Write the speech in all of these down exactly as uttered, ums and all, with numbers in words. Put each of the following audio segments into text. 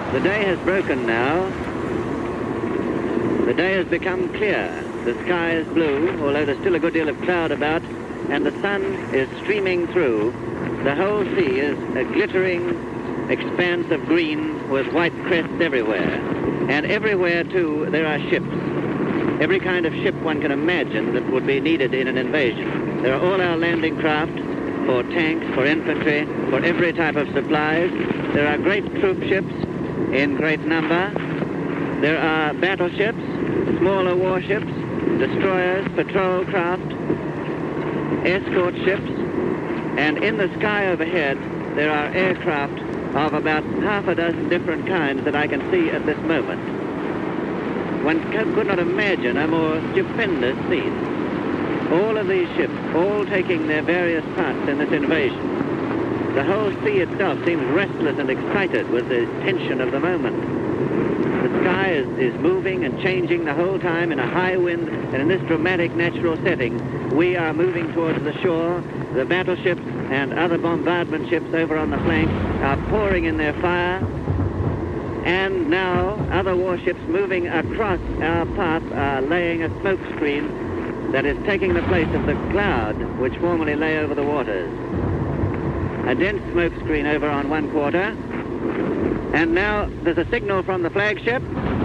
The day has broken now. The day has become clear. The sky is blue, although there's still a good deal of cloud about, and the sun is streaming through. The whole sea is a glittering expanse of green with white crests everywhere. And everywhere, too, there are ships. Every kind of ship one can imagine that would be needed in an invasion. There are all our landing craft for tanks, for infantry, for every type of supplies. There are great troop ships in great number. There are battleships, smaller warships, destroyers, patrol craft, escort ships, and in the sky overhead there are aircraft of about half a dozen different kinds that I can see at this moment. One could not imagine a more stupendous scene. All of these ships, all taking their various parts in this invasion. The whole sea itself seems restless and excited with the tension of the moment. The sky is, is moving and changing the whole time in a high wind, and in this dramatic natural setting, we are moving towards the shore. The battleships and other bombardment ships over on the flank are pouring in their fire, and now other warships moving across our path are laying a smoke screen that is taking the place of the cloud which formerly lay over the waters. A dense smoke screen over on one quarter, and now there's a signal from the flagship.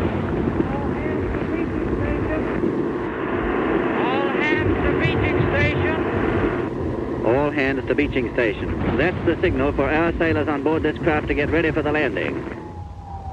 All hands to beaching station. All hands to beaching station. That's the signal for our sailors on board this craft to get ready for the landing.